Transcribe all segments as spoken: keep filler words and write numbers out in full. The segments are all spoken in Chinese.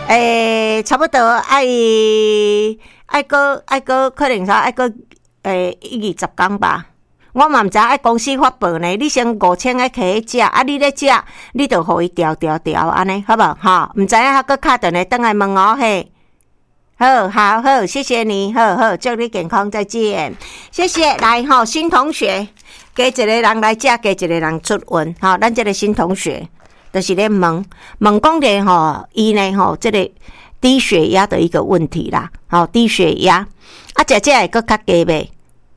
诶，差不多爱爱个爱个可能啥爱个诶一二十天吧。我嘛毋知爱公司发报呢，你先五千个起食，啊，你咧食，你就互伊调调调安尼，好无？哈，毋知影还佫敲电话转来问我嘿。好好好，谢谢你，好好，祝你健康，再见，谢谢。来吼，新同学，加一个人来食，加一个人出运，吼，咱这个新同学，就是咧问问讲咧吼，伊呢吼，这个低血压的一个问题啦，吼，低血压，啊，食这会佫较低袂？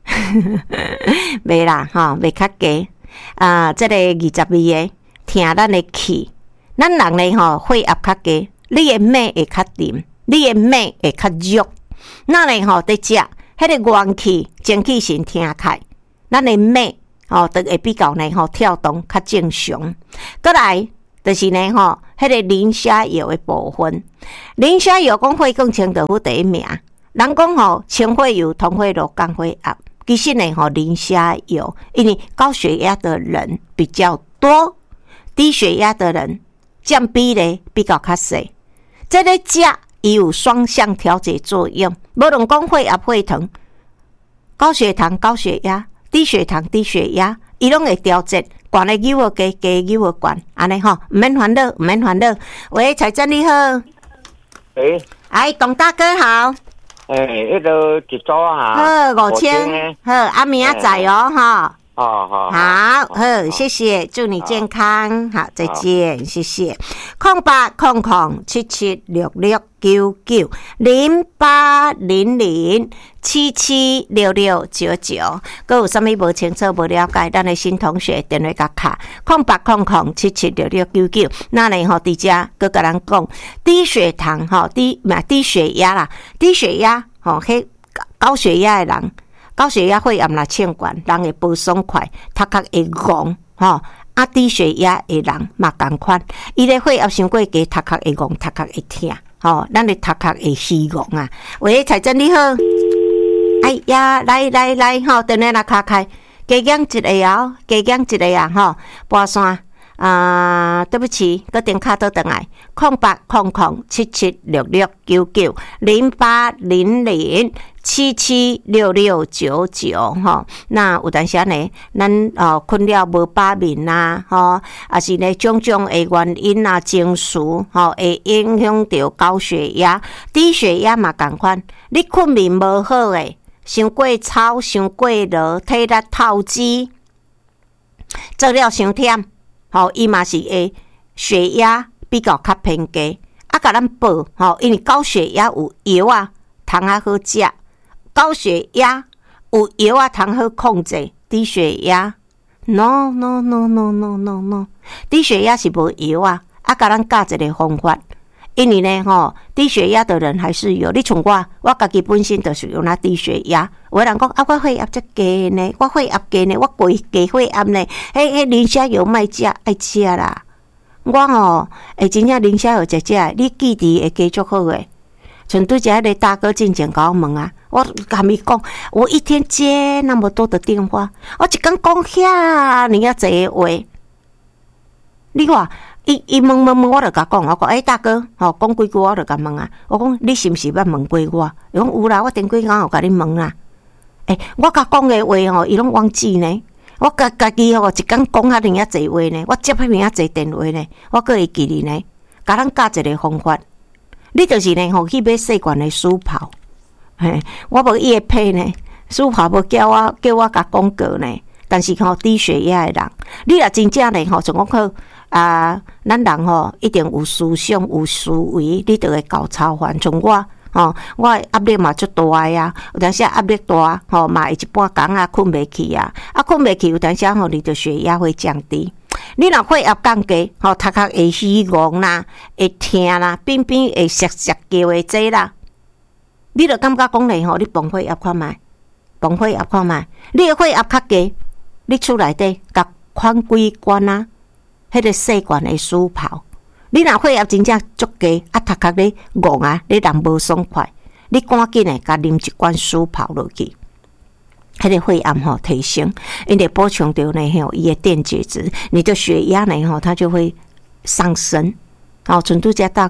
袂啦，吼，袂较低。啊，这个二十二个，听咱的气，咱人呢吼，血压较低，你的脉会较沉。你的脉会较弱，咱呢吼在食，迄个元气、精气神听开，咱的脉吼就会比较呢吼跳动较正常。再来就是呢吼，迄个磷虾油的部分，磷虾油讲血更清豆腐第一名。人讲吼清血油、通血路、降血压，其实呢吼磷虾油，因为高血压的人比较多，低血压的人占比例比较较细，这个食。伊有双向调节作用，无论讲血压、血糖、高血糖、高血压、低血糖、低血压，伊拢会调节，悬的牛个低，低牛个悬，安尼吼，毋免烦恼，毋免烦恼。喂，财政你好， 诶， 哎，董大哥好， 诶，迄个一组啊， 好五千，好，阿明仔载哦，哈。 哦，好， 好，好，谢谢，祝你健康，好，再见，谢谢。空八空空七七六六九九零八零零七七六六九九，佮有啥物无清楚、无了解，咱的新同学电话甲卡空八空空七七六六九九，那呢吼，伫遮佮甲咱讲低血糖吼，低嘛低血压啦，低血压吼，迄高血压的人。高血压血压若清悬，人会步爽快，头壳会戆吼。啊，低血压的人嘛共款，伊咧血压伤过低，头壳会戆，头壳会痛，吼，咱的头壳会虚戆啊。喂，财政你好，哎呀，来来来，吼，电话来敲开，加减一个哦，加减一个啊，吼，拨线。啊、呃，对不起，个电卡倒转来，空八空空七七六六九九零八零零七七六六九九吼。那有当时呢，咱哦困了无饱眠呐，吼，啊是呢种种的原因啊，情绪吼会影响到高血压、低血压嘛共款。你困眠无好诶，伤过操、伤过劳、体力透支，做了伤忝。吼，伊嘛是会血压比较较偏低，啊，甲咱报吼，因为高血压有药啊，通啊好食；高血压有药啊，通好控制。低血压 ，no no no no no no no， 低血压是无药啊，啊，甲咱教一个方法。因为呢，吼，低血压的人还是有。你像我，我家己本身就是有那低血压。有人讲啊，我血压则低呢，我血压低呢，我过低血压呢，迄迄磷虾油莫食，爱食啦。我吼，会真正磷虾油食食，你记忆会加足好诶。像对遮个大哥进前甲我问啊，我甲伊讲，我一天接那么多的电话，我一工讲遐尼啊济话，你看。伊伊问问问，我就甲讲，我讲，诶、欸，大哥，吼，讲几句我就甲问啊。我讲，你是毋是捌问过我？伊讲有啦，我前几工有甲你问啦。诶、欸，我甲讲诶话吼，伊拢忘记呢。我家家己吼一工讲遐尔啊济话呢，我接遐尔啊济电话呢，我佫会记哩呢。甲咱教一个方法，你就是呢吼去买细罐的舒跑，嘿，我无业配呢，舒跑无叫我叫我甲广告呢。但是吼低血压的人，你若真正呢吼，像我去。啊，咱人吼一定有思想有思维，你就会搞操烦。像我吼，我压力嘛足大呀，有当时压力大吼，嘛会一半工啊困袂去啊，啊困袂去，有当时吼你的血压会降低。你若血压降低，吼头壳会虚戆啦，会痛啦，边边会涩涩叫会济啦，你就感觉讲咧吼，你磅血压看觅，磅血压看觅，你的血压较低，你厝内底甲款几罐啊？迄个细罐的舒跑，你若血压真正足低，啊头壳咧戆啊，你人无爽快，你赶紧诶，甲啉一罐舒跑落去，迄个血压吼提升，因为补充到呢吼伊的电解质，你的血压呢吼它就会上升。好，纯度家大哥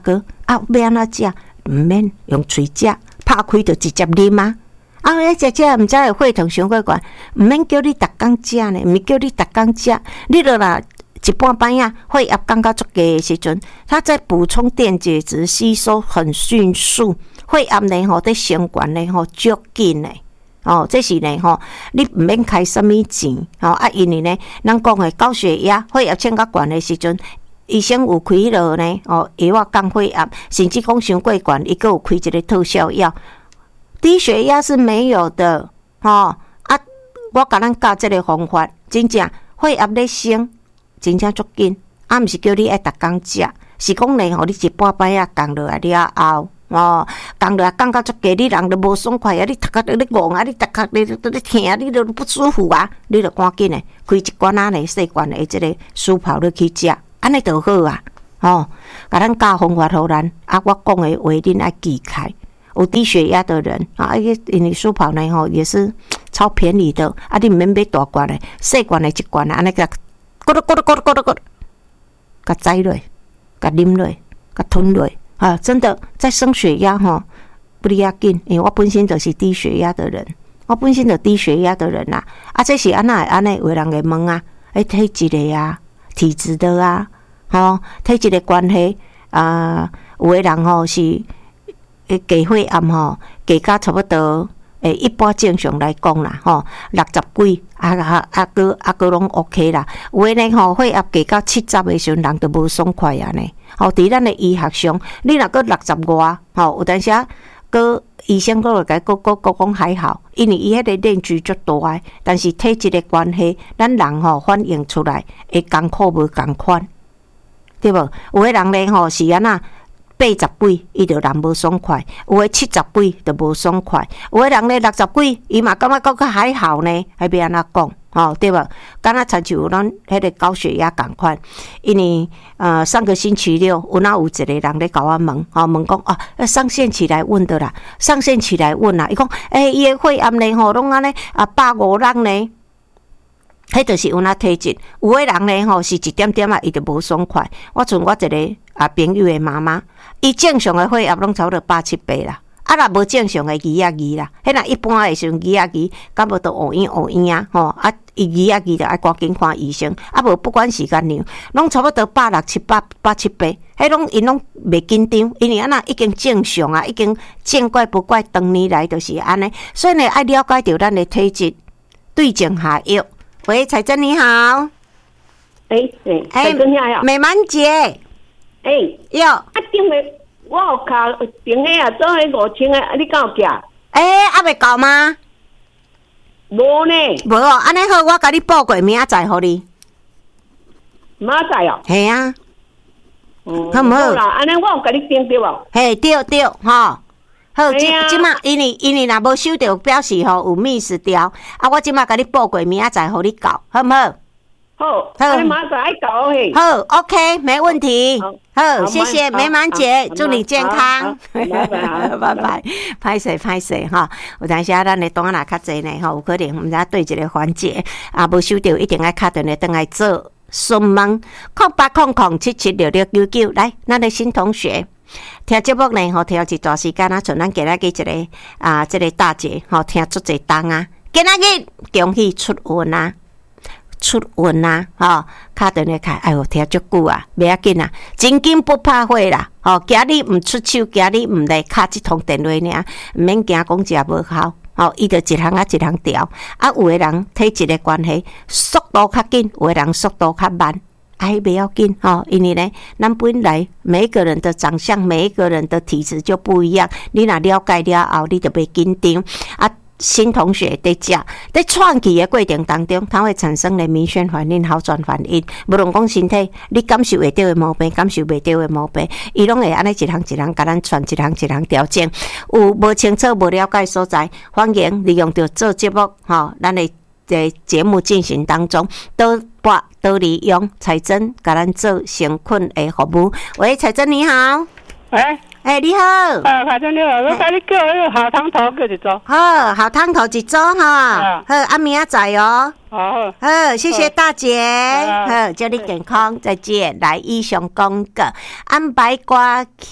啊，要安怎食？毋免用喙食，拍开就直接啉啊。啊，迄食食毋知会血糖伤过悬，毋免叫你逐工食呢，毋是叫你逐工食，你著若一半摆啊，血压降到足低的时阵，它在补充电解质，吸收很迅速，血压呢吼在升悬呢吼足紧呢。哦，这是呢吼，你毋免开什么钱哦啊，因为呢，咱讲的高血压、血压升较悬的时阵，医生有开落呢哦药啊降血压，甚至讲伤过悬，伊阁有开一个特效药。低血压是没有的，吼、哦、啊！我甲咱教这个方法，真正血压咧升，真正足紧，啊，毋是叫你爱逐工食，是讲呢，吼，你一半摆啊降落来了后，哦，降落来降到足低，你人都无爽快啊，你头壳咧戆啊，你头壳咧咧疼，你都不舒服啊，你就赶紧诶开一罐仔呢细罐诶，即个舒跑落去食，安尼就好啊，哦，甲咱教方法互咱，啊，我讲诶话恁爱记开。有低血压的人啊，因为舒跑呢吼也是超便宜的啊，你毋免买大罐的，细罐的一罐的，安尼个咕噜咕噜咕噜咕噜咕噜，甲摘落，甲啉落，甲吞落啊！真的在升血压吼，不离要紧，因为我本身就是低血压的人，我本身就低血压的人啦。啊，这是安那安尼，有人会问啊，诶，体质的啊，体质的啊，吼，体质的关系啊，有的人吼是。诶，低血压吼，低到差不多诶，一般正常来讲啦，吼，六十几，啊啊啊个啊个拢 OK 啦。有诶呢吼，血压低到七十诶时阵，人都无爽快啊呢。吼，伫咱诶医学上，你若个六十外，吼，有当时啊，个医生个会甲个个个讲还好，因为伊迄个练具足大诶，但是体质诶关系，咱人吼反映出来会艰苦无共款，对无？有诶人呢吼是安那。八十几，伊就人无爽快；有诶七十几，就无爽快；有诶人咧六十几，伊嘛感觉觉个还好呢，还要安怎讲？吼，对无？敢若亲像咱迄个高血压共款，因为呃上个星期六，有哪有一个人咧甲我问，吼问讲啊，上线起来问的啦，上线起来问啦，伊讲诶，伊诶血压呢吼，拢安尼啊百五人呢。迄就是有那体质，有诶人呢吼是一点点啊，伊就无爽快。我像我一个啊朋友诶妈妈，伊正常诶血压拢差不多八七八啦，啊若无正常诶二啊二啦，迄若一般诶时阵二啊二，敢无都黑影黑影啊吼，啊伊二啊二就爱赶紧看醫生，啊无不管時間量，攏差不多八六七八八七八，迄攏因攏袂緊張，因為安那已經正常啊，已經見怪不怪，長年來就是安尼，所以呢愛了解到咱的體質，對症下藥。喂，彩珍你好。 哎哎，彩珍你好。 美滿姐。 哎， 有。啊， 頂個我有卡頂個啊，做迄五千個，你敢有寄？ 哎，還未到嗎？ 無呢。 無哦，安尼好，我甲你報過，明仔載互你。 明仔載哦。 係啊。 嗯，好唔好？好啦，安尼我有甲你訂對無？ 嘿，對對，吼。好，即即马因为因为若无收到，表示吼有 miss 掉。啊，我即马甲你报过，明仔载互你搞，好唔好？ 好，好，你明仔载爱搞嘿。 好 ，OK， 没问题。好，好谢谢美满姐，祝你健康。 拜拜， 拜拜。歹势歹势哈，有当时啊，咱的档仔较济呢，吼，有可能毋知对一个环节啊，无收到，一定爱敲电话转来做询问。空八空空七七六六九九，来，咱的新同学。听节目呢，吼，听一段时间啊，像咱今仔日一个啊，这个大姐吼，听足侪档啊，今仔日恭喜出运啊，出运啊，吼，敲电话开，哎呦，听足久啊，袂要紧啊，真金不怕火啦，吼，今日毋出手，今日毋来敲一通电话尔，毋免惊讲食无效，吼，伊就一项啊一项调，啊，有诶人体质诶关系，速度较紧，有诶人速度较慢。哎，不要紧哈，因为呢，咱本来每一个人的长相，每一个人的体质就不一样。你若了解了后，你就袂紧张啊。新同学在食，在创气的过程当中，它会产生的免疫反应、好转反应。无论讲身体，你感受会到的毛病，感受袂到的毛病，伊拢会安尼一项一项甲咱传，一项一项调整。有无清楚、无了解所在，欢迎利用着做节目吼，咱的。在节目进行当中，都把都利用彩珍给咱做成困的服务。喂，彩珍你好。 喂， 哎、欸，你好。 啊，彩珍你好，我甲你叫迄个好汤头叫一组。 好，好汤头一组哈。好，啊明仔载哦。 好。 好，谢谢大姐。好，祝你健康，再见。来，以上讲个安排歌曲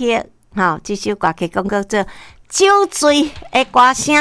好，这首歌曲讲叫做《酒醉的歌声》。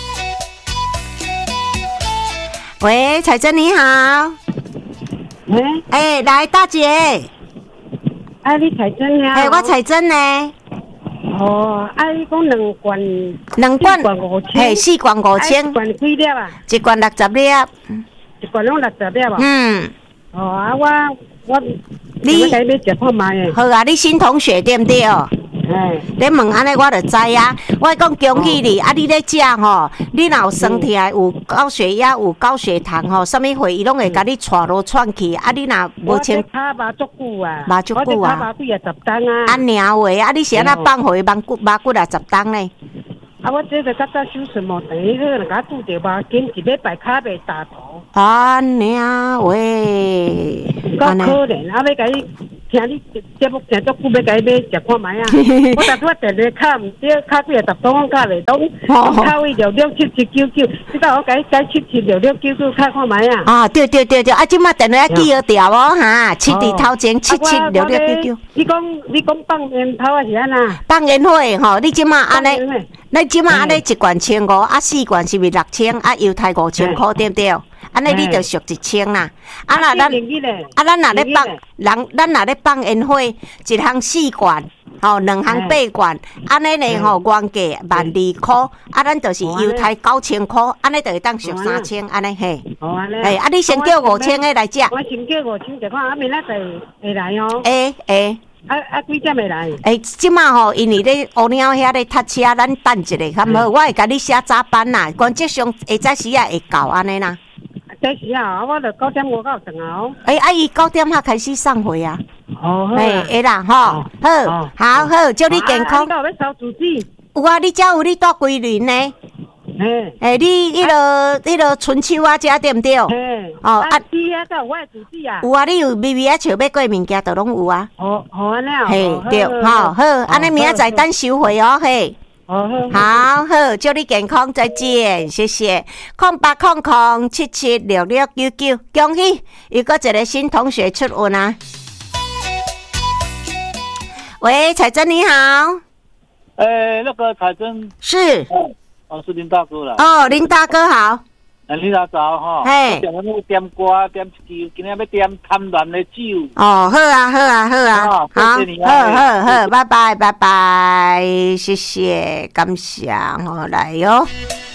喂，彩珍你好。 喂， 哎、欸，来大姐。 啊，你彩珍呀？ 哎、欸，我彩珍呢。 哦，啊，你讲两罐， 两罐， 四罐五千， 嘿，四罐五千， 一罐几粒啊？ 一罐六十粒， 一罐拢六十粒啊？ 嗯， 哦，啊，我我， 你我甲你食看卖诶。 好啊，你新同学对不对？ 哎， 你问安尼我就知啊。我讲恭喜你，啊，你咧食吼，你若有身体有高血压、有高血糖吼，什么货伊拢会甲你带落窜去。啊，你若无清， 卡麻足久啊， 麻足久啊， 卡麻几啊十担啊。 啊，尔话啊，你是安那放回麻骨麻骨啊十担呢？ 啊，我这个较早手术无等于个人家拄着麻筋，一礼拜骹袂打头。 啊，尔话， 够可怜，啊，要甲你。听你节目听足久，要甲你买食看卖啊！我逐拄电话卡毋对，卡几啊十档，我卡袂懂，我卡位六六七七九九，即个我甲你改七七六六九九卡看卖啊！ 啊，对对对对，啊，即马电话记号掉哦哈，七伫头前七七六六九九。 你讲你讲放烟头啊是安那？ 放烟火吼，你即马安尼，你即马安尼一罐千五，啊四罐是咪六千？啊犹太五千块对不对？安尼你就俗一千啦。啊那咱啊咱若咧放，人咱若咧放烟火，一项四罐，吼两项八罐，安尼呢吼原价万二箍，啊咱就是犹太九千箍，安尼就会当俗三千，安尼嘿。 哦安尼。 嘿，啊你先叫五千个来食。 我先叫五千，就看啊明仔载会来哦。 会会。 啊啊几点会来？ 诶，即马吼，因为咧乌鸟遐咧读车，咱等一下，较无我会甲你写早班啦，原则上下早时啊会到安尼啦。 早时啊，我就九点五到等啊哦。 诶，啊伊九点才开始送货啊。 哦， 诶，会啦，吼，好，好好，祝你健康。 啊，你有要烧竹子？ 有啊，你遮有你住几年呢？ 嘿， 诶，你迄落迄落春秋啊，遮对毋对？ 嘿，哦，啊，猪啊，才有我的竹子啊。 有啊，你有微微啊，笑要过物件，都拢有啊。 哦，好安尼啊。 嘿，对，好好，安尼明仔载等收货哦，嘿。 好好好，祝你健康，再见，谢谢。空八空空七七六六九九，恭喜又个一个新同学出运啊！喂，彩珍你好。 哎，那个彩珍是。 哦，是林大哥啦。 哦，林大哥好。 哎，你哪早哈？ 嘿。 今日要点歌，点一支，今日要点贪婪的酒。 哦，好啊，好啊，好啊，好，好，好，好，拜拜，拜拜，谢谢，感谢，好来哟。